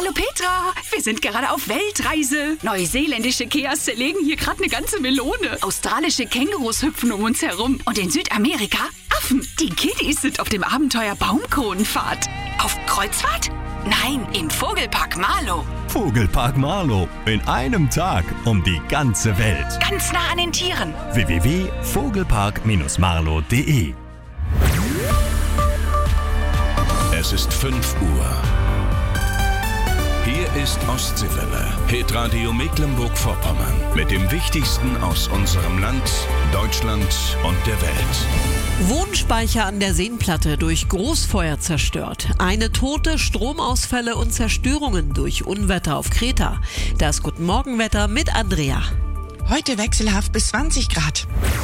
Hallo Petra, wir sind gerade auf Weltreise. Neuseeländische Keas zerlegen hier gerade eine ganze Melone. Australische Kängurus hüpfen um uns herum. Und in Südamerika Affen. Die Kiddies sind auf dem Abenteuer Baumkronenfahrt. Auf Kreuzfahrt? Nein, im Vogelpark Marlow. Vogelpark Marlow. In einem Tag um die ganze Welt. Ganz nah an den Tieren. www.vogelpark-marlow.de. Es ist 5 Uhr. Hier ist Ostseewelle, Hitradio Mecklenburg-Vorpommern. Mit dem Wichtigsten aus unserem Land, Deutschland und der Welt. Wohnspeicher an der Seenplatte durch Großfeuer zerstört. Eine Tote, Stromausfälle und Zerstörungen durch Unwetter auf Kreta. Das Guten Morgen-Wetter mit Andrea. Heute wechselhaft bis 20 Grad.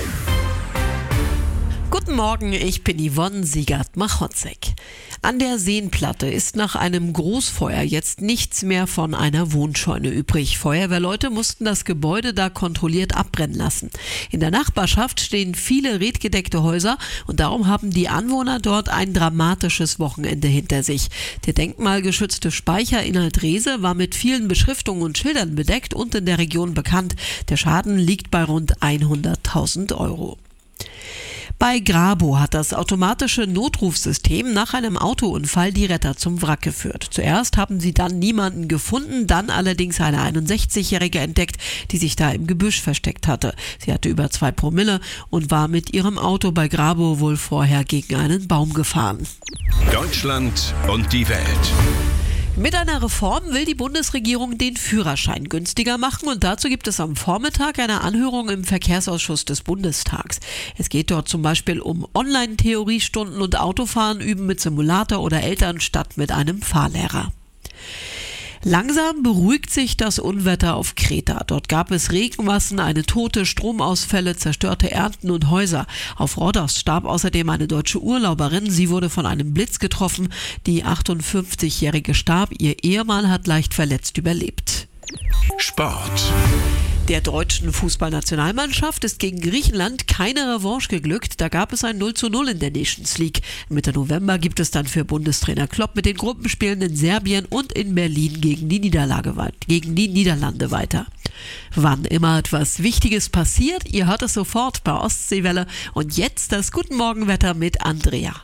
Guten Morgen, ich bin Yvonne Siegert-Machotzek. An der Seenplatte ist nach einem Großfeuer jetzt nichts mehr von einer Wohnscheune übrig. Feuerwehrleute mussten das Gebäude da kontrolliert abbrennen lassen. In der Nachbarschaft stehen viele redgedeckte Häuser und darum haben die Anwohner dort ein dramatisches Wochenende hinter sich. Der denkmalgeschützte Speicher in Alt-Rehse war mit vielen Beschriftungen und Schildern bedeckt und in der Region bekannt. Der Schaden liegt bei rund 100.000 Euro. Bei Grabo hat das automatische Notrufsystem nach einem Autounfall die Retter zum Wrack geführt. Zuerst haben sie dann niemanden gefunden, dann allerdings eine 61-Jährige entdeckt, die sich da im Gebüsch versteckt hatte. Sie hatte über 2 Promille und war mit ihrem Auto bei Grabo wohl vorher gegen einen Baum gefahren. Deutschland und die Welt. Mit einer Reform will die Bundesregierung den Führerschein günstiger machen und dazu gibt es am Vormittag eine Anhörung im Verkehrsausschuss des Bundestags. Es geht dort zum Beispiel um Online-Theoriestunden und Autofahren üben mit Simulator oder Eltern statt mit einem Fahrlehrer. Langsam beruhigt sich das Unwetter auf Kreta. Dort gab es Regenmassen, eine Tote, Stromausfälle, zerstörte Ernten und Häuser. Auf Rhodos starb außerdem eine deutsche Urlauberin. Sie wurde von einem Blitz getroffen. Die 58-Jährige starb. Ihr Ehemann hat leicht verletzt überlebt. Sport. Der deutschen Fußballnationalmannschaft ist gegen Griechenland keine Revanche geglückt. Da gab es ein 0:0 in der Nations League. Mitte November gibt es dann für Bundestrainer Klopp mit den Gruppenspielen in Serbien und in Berlin gegen die Niederlande weiter. Wann immer etwas Wichtiges passiert, ihr hört es sofort bei Ostseewelle. Und jetzt das Guten Morgen-Wetter mit Andrea.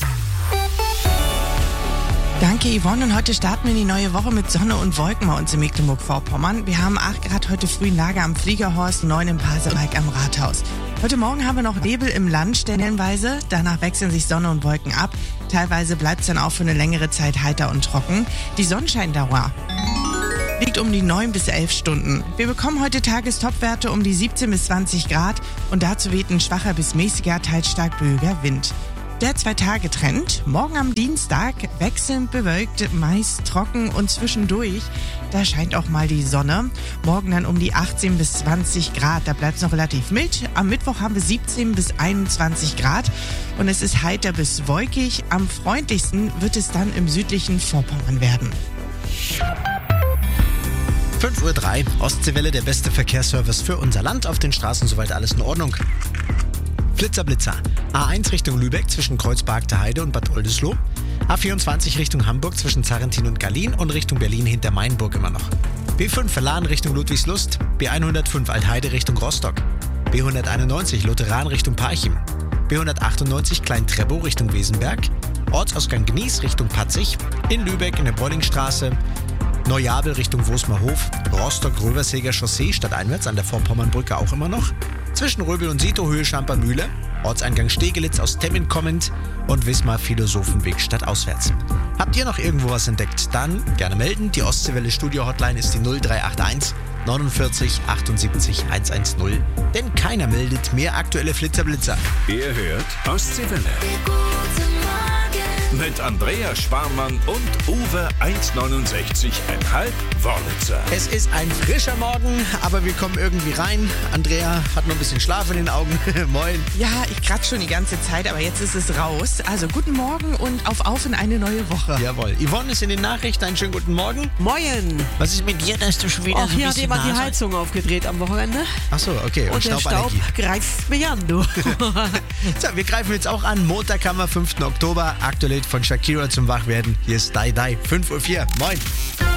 Danke Yvonne, und heute starten wir in die neue Woche mit Sonne und Wolken bei uns in Mecklenburg-Vorpommern. Wir haben 8 Grad heute früh in Lager am Fliegerhorst, 9 im Pasewalk am Rathaus. Heute Morgen haben wir noch Nebel im Land stellenweise, danach wechseln sich Sonne und Wolken ab. Teilweise bleibt es dann auch für eine längere Zeit heiter und trocken. Die Sonnenscheindauer liegt um die 9 bis 11 Stunden. Wir bekommen heute Tagestopwerte um die 17 bis 20 Grad und dazu weht ein schwacher bis mäßiger, teils stark böiger Wind. Der 2-Tage-Trend, morgen am Dienstag wechselnd bewölkt, meist trocken und zwischendurch, da scheint auch mal die Sonne. Morgen dann um die 18 bis 20 Grad, da bleibt es noch relativ mild. Am Mittwoch haben wir 17 bis 21 Grad und es ist heiter bis wolkig. Am freundlichsten wird es dann im südlichen Vorpommern werden. 5:03 Uhr, Ostseewelle, der beste Verkehrsservice für unser Land. Auf den Straßen soweit alles in Ordnung. Blitzer. A1 Richtung Lübeck zwischen Kreuzberg Heide und Bad Oldesloe. A24 Richtung Hamburg zwischen Zarrentin und Gallien und Richtung Berlin hinter Mainburg immer noch. B5 Verlahen Richtung Ludwigslust. B105 Altheide Richtung Rostock. B191 Lutheran Richtung Parchim. B198 Klein-Treppow Richtung Wesenberg. Ortsausgang Gnies Richtung Patzig. In Lübeck in der Bollingstraße. Neujabel Richtung Wosmerhof. Rostock-Röversäger Chaussee stadteinwärts an der Vorpommernbrücke auch immer noch. Zwischen Röbel und Sito Höhe Schampermühle, Ortseingang Stegelitz aus Temmin kommend und Wismar Philosophenweg stadtauswärts. Habt ihr noch irgendwo was entdeckt? Dann gerne melden. Die Ostseewelle Studio Hotline ist die 0381 49 78 110. Denn keiner meldet mehr aktuelle Flitzer-Blitzer. Ihr hört Ostseewelle. Mit Andrea Sparmann und Uwe 1,69,5 Wörlitzer. Es ist ein frischer Morgen, aber wir kommen irgendwie rein. Andrea hat noch ein bisschen Schlaf in den Augen. Moin. Ja, ich kratze schon die ganze Zeit, aber jetzt ist es raus. Also guten Morgen und auf in eine neue Woche. Jawohl. Yvonne ist in den Nachrichten. Einen schönen guten Morgen. Moin. Was ist mit dir, dass du schon wieder Ach, hier hat jemand die Heizung aufgedreht am Wochenende. Ach so, okay. Und der Staub greift mich an, du. So, wir greifen jetzt auch an. Montag haben wir 5. Oktober. Aktuell von Shakira zum Wachwerden. Hier ist Die Die. 5:04 Uhr. Moin.